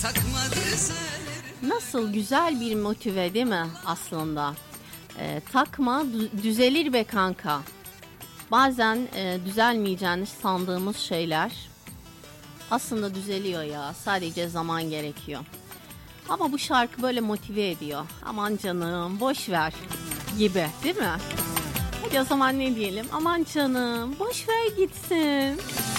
Nasıl güzel bir motive değil mi aslında? Takma düzelir be kanka. Bazen düzelmeyeceğini sandığımız şeyler aslında düzeliyor ya. Sadece zaman gerekiyor. Ama bu şarkı böyle motive ediyor. Aman canım boş ver gibi değil mi? Hadi o zaman ne diyelim? Aman canım boş ver gitsin.